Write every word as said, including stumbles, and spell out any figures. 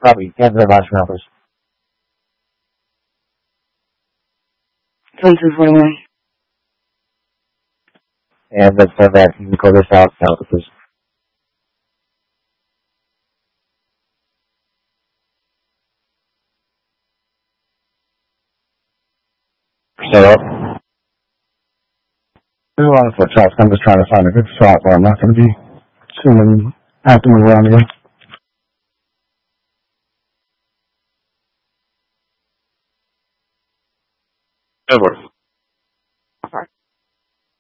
Copy. Cancel last numbers. ten two forty-one. And let's send that. You can call this out. Out, please. Set up. There's a lot of foot traffic. I'm just trying to find a good spot where I'm not going to be soon I have to move around again. Edward.